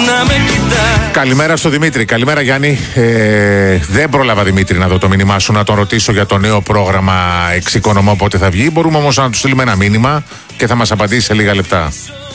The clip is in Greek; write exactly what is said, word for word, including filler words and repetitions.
να με κοιτάς. Καλημέρα στο Δημήτρη. Καλημέρα Γιάννη. Ε, δεν πρόλαβα Δημήτρη να δω το μήνυμά σου, να τον ρωτήσω για το νέο πρόγραμμα Εξοικονομώ πότε θα βγει. Μπορούμε όμως να του στείλουμε ένα μήνυμα και θα μας απαντήσει σε λίγα λεπτά.